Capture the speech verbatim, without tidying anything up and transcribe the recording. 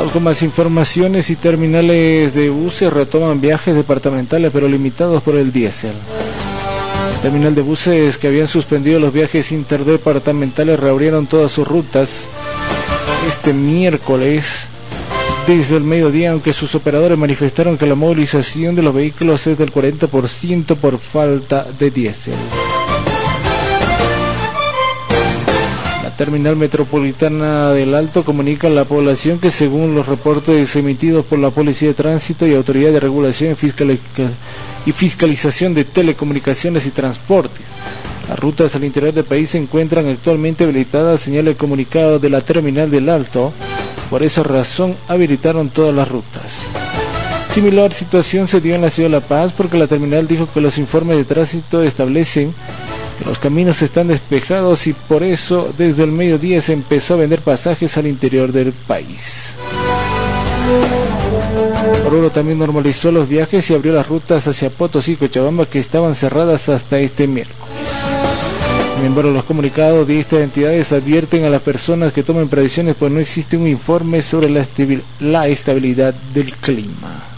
Vamos con más informaciones. Y terminales de buses retoman viajes departamentales pero limitados por el diésel. El terminal de buses que habían suspendido los viajes interdepartamentales reabrieron todas sus rutas este miércoles desde el mediodía, aunque sus operadores manifestaron que la movilización de los vehículos es del cuarenta por ciento por falta de diésel. La terminal metropolitana del Alto comunica a la población que, según los reportes emitidos por la Policía de Tránsito y Autoridad de Regulación y, Fiscal y Fiscalización de Telecomunicaciones y Transportes, las rutas al interior del país se encuentran actualmente habilitadas, señala el comunicado de la terminal del Alto. Por esa razón habilitaron todas las rutas. Similar situación se dio en la ciudad de La Paz, porque la terminal dijo que los informes de tránsito establecen que los caminos están despejados y por eso desde el mediodía se empezó a vender pasajes al interior del país. Oruro también normalizó los viajes y abrió las rutas hacia Potosí y Cochabamba, que estaban cerradas hasta este miércoles. Sin embargo, los comunicados de estas entidades advierten a las personas que tomen previsiones, pues no existe un informe sobre la, estabil- la estabilidad del clima.